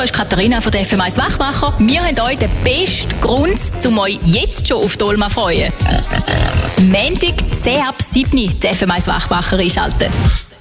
da ist Katharina von der FM1 Wachmacher. Wir haben euch den besten Grund, um euch jetzt schon auf die Olma zu freuen. Montag 10 ab 7 die FM1 Wachmacher einschalten.